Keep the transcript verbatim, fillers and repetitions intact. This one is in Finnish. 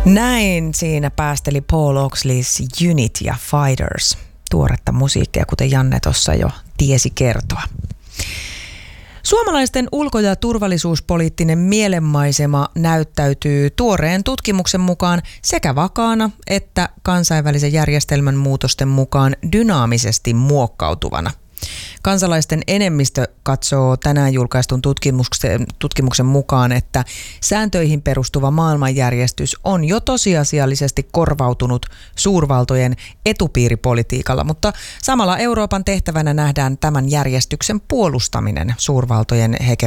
Näin siinä päästeli Paul Oaksleys Unit ja Fighters. Tuoretta musiikkia, kuten Janne tuossa jo tiesi kertoa. Suomalaisten ulko- ja turvallisuuspoliittinen mielenmaisema näyttäytyy tuoreen tutkimuksen mukaan sekä vakaana että kansainvälisen järjestelmän muutosten mukaan dynaamisesti muokkautuvana. Kansalaisten enemmistö katsoo tänään julkaistun tutkimuksen, tutkimuksen mukaan, että sääntöihin perustuva maailmanjärjestys on jo tosiasiallisesti korvautunut suurvaltojen etupiiripolitiikalla, mutta samalla Euroopan tehtävänä nähdään tämän järjestyksen puolustaminen suurvaltojen